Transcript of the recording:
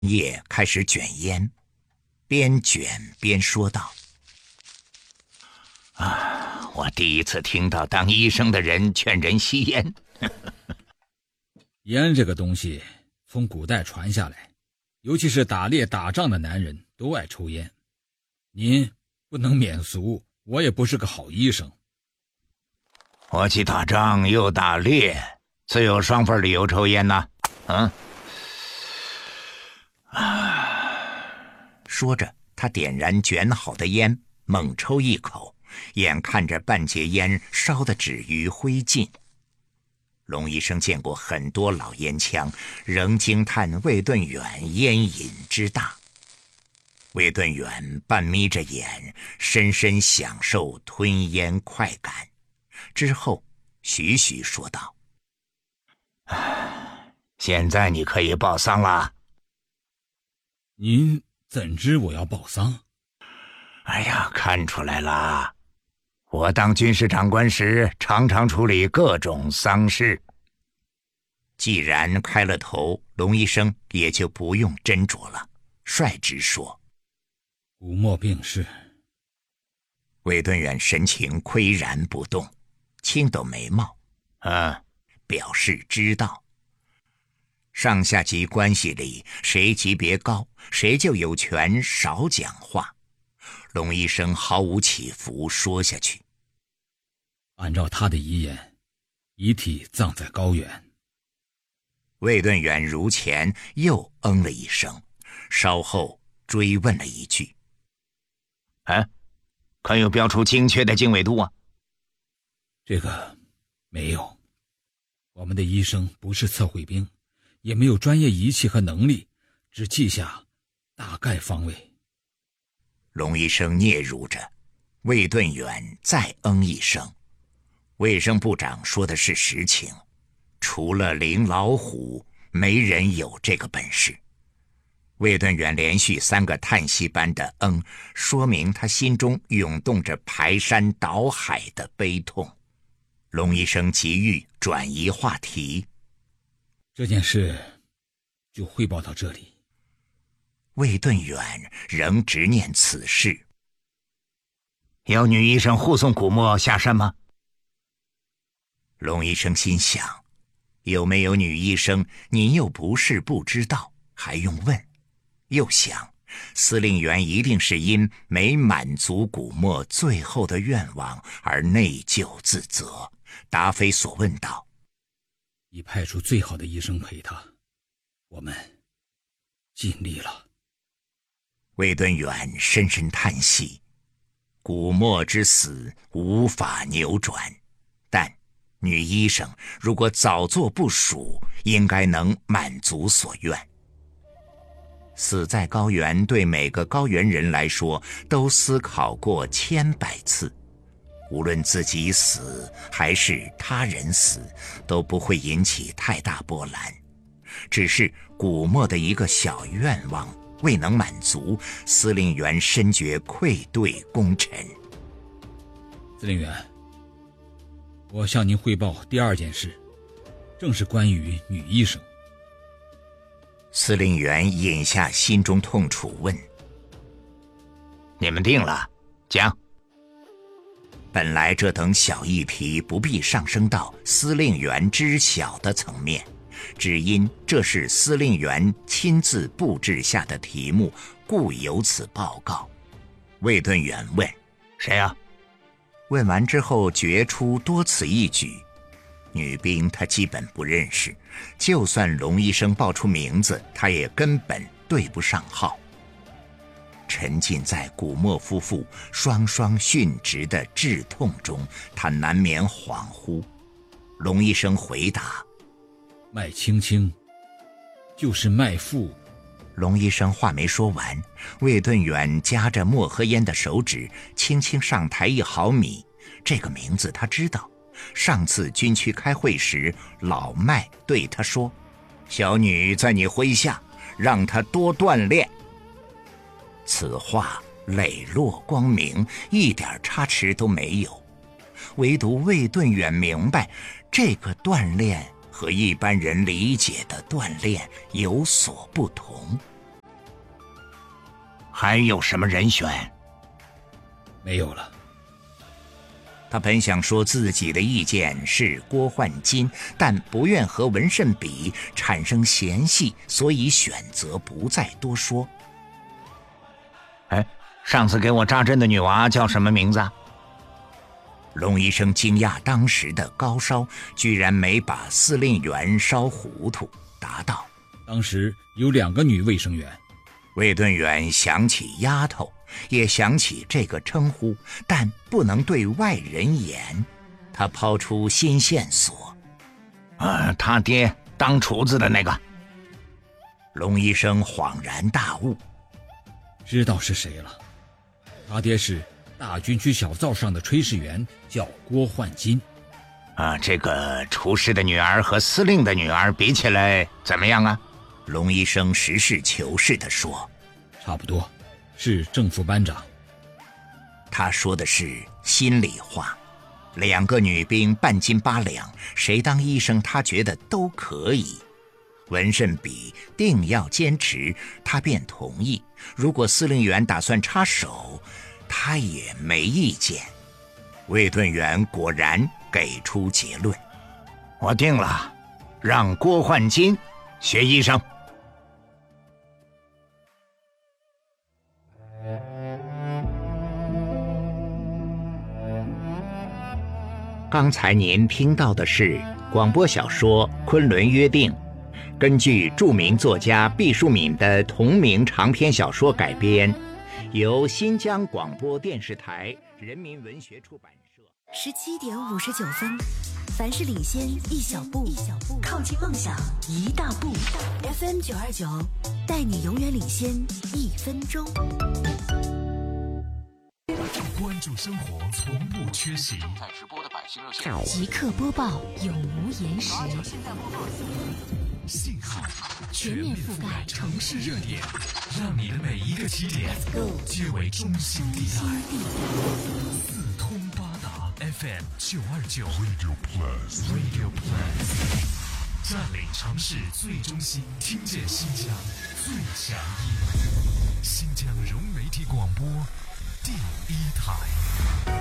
叶开始卷烟，边卷边说道：“我第一次听到当医生的人劝人吸烟。 烟这个东西从古代传下来，尤其是打猎打仗的男人都爱抽烟。您不能免俗，我也不是个好医生。 我既打仗又打猎，自有双份理由抽烟呢。说着，他点燃卷好的烟，猛抽一口，眼看着半截烟烧得止于灰烬。龙医生见过很多老烟枪，仍惊叹魏顿远烟瘾之大。魏顿远半眯着眼，深深享受吞烟快感，之后徐徐说道：“现在你可以报丧了。”“ 您怎知我要报丧？”“ 哎呀，看出来了，我当军事长官时常常处理各种丧事。”既然开了头，龙医生也就不用斟酌了，率直说：“ 古墨病逝。” 魏敦远神情岿然不动，轻抖眉毛，表示知道。上下级关系里，谁级别高，谁就有权少讲话。龙医生毫无起伏说下去：“ 按照他的遗言，遗体葬在高原。” 魏顿远如前又了一声，稍后追问了一句：“可有标出精确的经纬度啊？”“ 这个没有，我们的医生不是测绘兵，也没有专业仪器和能力，只记下大概方位。” 龙医生嗫嚅着，魏顿远再一声。卫生部长说的是实情，除了林老虎，没人有这个本事。魏顿远连续3个叹息般的说明他心中涌动着排山倒海的悲痛。龙医生急于转移话题：“ 这件事就汇报到这里。” 魏顿远仍执念此事：“有女医生护送古墨下山吗？”龙医生心想，有没有女医生，您又不是不知道，还用问？又想，司令员一定是因没满足古墨最后的愿望而内疚自责，答非所问道：“ 已派出最好的医生陪他，我们尽力了。” 魏敦远深深叹息，古墨之死无法扭转，但女医生如果早做部署，应该能满足所愿。死在高原对每个高原人来说都思考过千百次，无论自己死还是他人死，都不会引起太大波澜。只是古墨的一个小愿望未能满足，司令员深觉愧对功臣。 司令员，我向您汇报第2件事，正是关于女医生。 司令员饮下心中痛楚，问：“你们定了？讲。”本来这等小议题不必上升到司令员知晓的层面，只因这是司令员亲自布置下的题目，故有此报告。魏顿远问：“谁啊？”问完之后觉出多此一举，女兵他基本不认识，就算龙医生报出名字，他也根本对不上号。沉浸在古墨夫妇双双殉职的致痛中，他难免恍惚。龙医生回答：“ 麦青青就是麦父。” 龙医生话没说完，魏顿远夹着墨和烟的手指轻轻上抬1毫米。这个名字他知道，上次军区开会时，老麦对他说：“小女在你麾下，让她多锻炼。”此话磊落光明，一点差池都没有。唯独魏顿远明白，这个锻炼和一般人理解的锻炼有所不同。 还有什么人选？ 没有了。 他本想说自己的意见是郭焕金，但不愿和文慎比产生嫌隙，所以选择不再多说。 上次给我扎针的女娃叫什么名字？ 龙医生惊讶当时的高烧，居然没把司令员烧糊涂，答道： 当时有2个女卫生员。 卫顿员想起丫头，也想起这个称呼，但不能对外人言。他抛出新线索： 他爹当厨子的那个。 龙医生恍然大悟， 知道是谁了。他爹是大军区小灶上的炊事员，叫郭焕金。 这个厨师的女儿和司令的女儿比起来怎么样啊？ 龙医生实事求是地说： 差不多，是正副班长。 他说的是心里话。2个女兵半斤8两，谁当医生他觉得都可以。文慎比定要坚持，他便同意。如果司令员打算插手，他也没意见。卫顿员果然给出结论： 我定了，让郭焕金学医生。 刚才您听到的是广播小说《昆仑约定》，根据著名作家毕淑敏的同名长篇小说改编，由新疆广播电视台人民文学出版社。 17点59分，凡事领先一小步，靠近梦想一大步。FM 929，带你永远领先1分钟。 关注生活，从不缺席。 在直播的百姓热线， 即刻播报，永无延时。 信号全面覆盖城市热点，让你的每一个起点皆为中心地带。四通八达 FM 929 Radio Plus， 占领城市最中心，听见新疆最强音。新疆融媒体广播第1台。